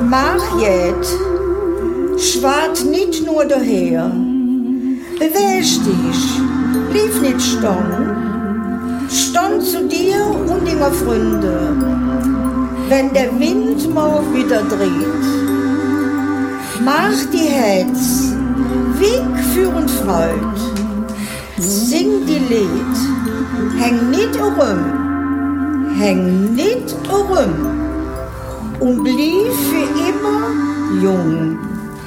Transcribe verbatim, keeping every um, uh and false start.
Mach jet, schwart nicht nur daher, beweg dich, blieb nicht stehen, stand zu dir und deiner Freunde, wenn der Wind mal wieder dreht. Mach die Herz, weg für und Freud, sing die Lied, häng nicht rum, häng nicht rum und blieb für immer jung.